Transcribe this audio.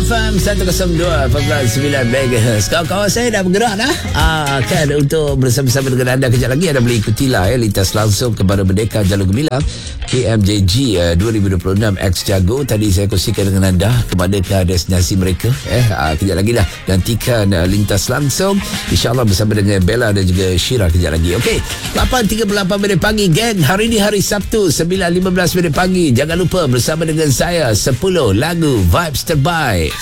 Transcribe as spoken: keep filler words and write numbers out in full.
F M seratus dua perpuluhan sembilan megahertz. Kawan-kawan saya dah bergerak dah. Ah, kan untuk bersama-sama dengan anda kejap lagi anda boleh ikutilah ya, lintas langsung kepada Merdeka Jalur Gemilang K M J G uh, dua ribu dua puluh enam X Jago. Tadi saya kongsikan dengan anda kepada ke destinasi mereka. Eh, ah, kejap lagi dah nantikan uh, lintas langsung insya-Allah bersama dengan Bella dan juga Syira kejap lagi. Okey, lapan tiga puluh lapan minit pagi geng. Hari ini hari Sabtu sembilan lima belas minit pagi. Jangan lupa bersama dengan saya sepuluh lagu vibes terbaik.